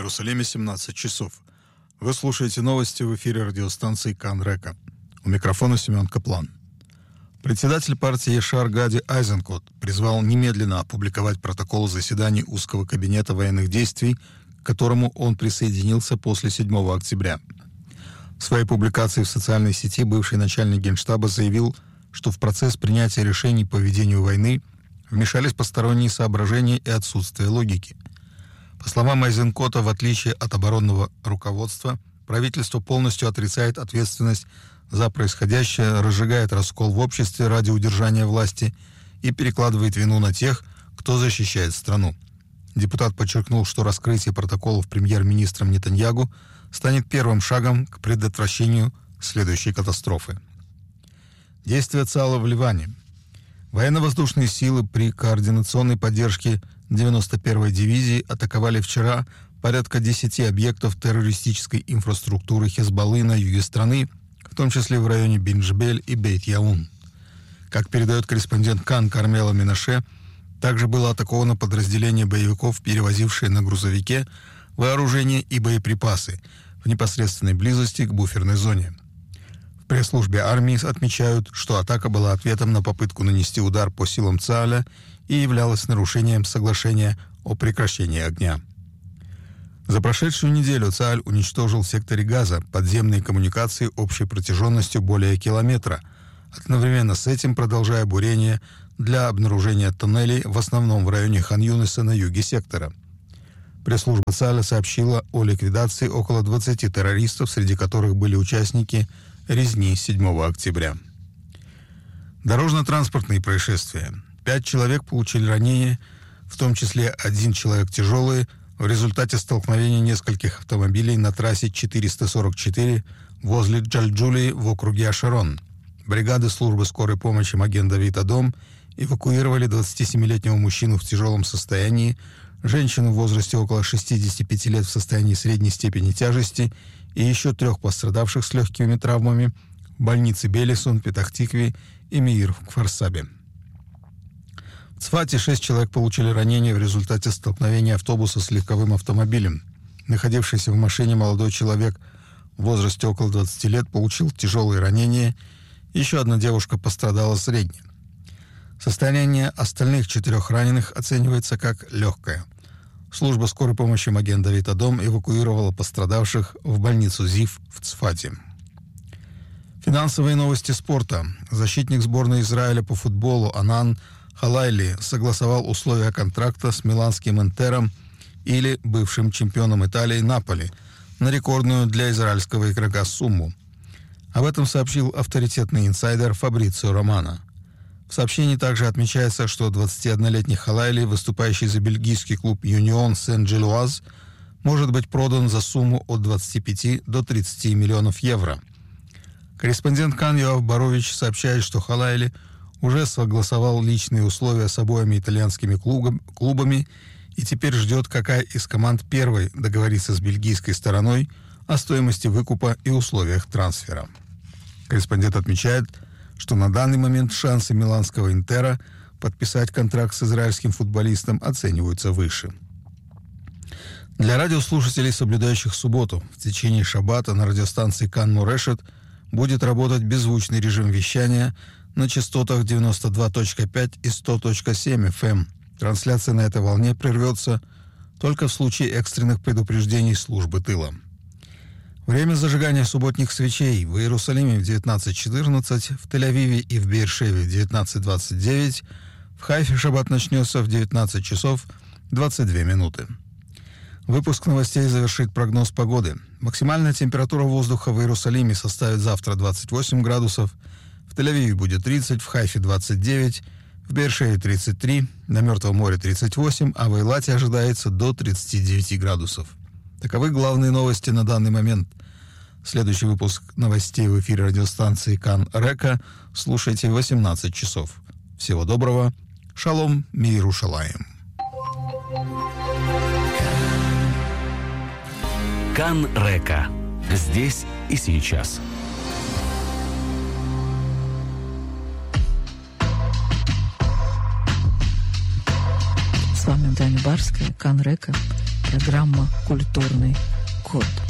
Иерусалиме 17 часов. Вы слушаете новости в эфире радиостанции Кан Река. У микрофона Семен Каплан. Председатель партии Яшар Гади Айзенкот призвал немедленно опубликовать протокол заседаний узкого кабинета военных действий, к которому он присоединился после 7 октября. В своей публикации в социальной сети бывший начальник Генштаба заявил, что в процесс принятия решений по ведению войны вмешались посторонние соображения и отсутствие логики. По словам Айзенкота, в отличие от оборонного руководства, правительство полностью отрицает ответственность за происходящее, разжигает раскол в обществе ради удержания власти и перекладывает вину на тех, кто защищает страну. Депутат подчеркнул, что раскрытие протоколов премьер-министром Нетаньягу станет первым шагом к предотвращению следующей катастрофы. Действия ЦАЛа в Ливане. Военно-воздушные силы при координационной поддержке 91-й дивизии атаковали вчера порядка 10 объектов террористической инфраструктуры Хезболлы на юге страны, в том числе в районе Бин-Джбель и Бейт-Яун. Как передает корреспондент Кан Кармела Минаше, также было атаковано подразделение боевиков, перевозившее на грузовике вооружение и боеприпасы в непосредственной близости к буферной зоне. В пресс-службе армии отмечают, что атака была ответом на попытку нанести удар по силам ЦААля и являлась нарушением соглашения о прекращении огня. За прошедшую неделю ЦААль уничтожил в секторе Газа подземные коммуникации общей протяженностью более километра, одновременно с этим продолжая бурение для обнаружения тоннелей в основном в районе Хан-Юниса на юге сектора. Пресс-служба ЦААля сообщила о ликвидации около 20 террористов, среди которых были участники резни 7 октября. Дорожно-транспортные происшествия. 5 человек получили ранения, в том числе 1 человек тяжелые, в результате столкновения нескольких автомобилей на трассе 444 возле Джальджулии в округе Ашарон. Бригады службы скорой помощи Маген-Давид-Адом эвакуировали 27-летнего мужчину в тяжелом состоянии, женщину в возрасте около 65 лет в состоянии средней степени тяжести и еще 3 пострадавших с легкими травмами в больнице Белисон, Петах-Тикве и Меир в Кфар-Сабе. В Цфате 6 человек получили ранения в результате столкновения автобуса с легковым автомобилем. Находившийся в машине молодой человек в возрасте около 20 лет получил тяжелые ранения, еще одна девушка пострадала средне. Состояние остальных 4 раненых оценивается как легкое. Служба скорой помощи Маген-Давид-Адом эвакуировала пострадавших в больницу ЗИФ в Цфате. Финансовые новости спорта. Защитник сборной Израиля по футболу Анан Халайли согласовал условия контракта с миланским Интером или бывшим чемпионом Италии Наполи на рекордную для израильского игрока сумму. Об этом сообщил авторитетный инсайдер Фабрицио Романо. В сообщении также отмечается, что 21-летний Халайли, выступающий за бельгийский клуб Юнион Сен-Джелуаз, может быть продан за сумму от 25 до 30 миллионов евро. Корреспондент Кан Йоав Борович сообщает, что Халайли уже согласовал личные условия с обоими итальянскими клубами и теперь ждет, какая из команд первой договорится с бельгийской стороной о стоимости выкупа и условиях трансфера. Корреспондент отмечает, что на данный момент шансы миланского Интера подписать контракт с израильским футболистом оцениваются выше. Для радиослушателей, соблюдающих субботу, в течение шаббата на радиостанции Кан Морешет будет работать беззвучный режим вещания на частотах 92.5 и 100.7 FM. Трансляция на этой волне прервется только в случае экстренных предупреждений службы тыла. Время зажигания субботних свечей в Иерусалиме в 19:14, в Тель-Авиве и в Беэр-Шеве в 19:29, в Хайфе шаббат начнется в 19 часов 22 минуты. Выпуск новостей завершит прогноз погоды. Максимальная температура воздуха в Иерусалиме составит завтра 28 градусов, в Тель-Авиве будет 30, в Хайфе 29, в Беэр-Шеве 33, на Мертвом море 38, а в Эйлате ожидается до 39 градусов. Таковы главные новости на данный момент. Следующий выпуск новостей в эфире радиостанции Кан Река слушайте в 18 часов. Всего доброго. Шалом, Миерушалаим. Кан Река. Здесь и сейчас. С вами Даня Барская, Кан Река. Программа «Культурный код».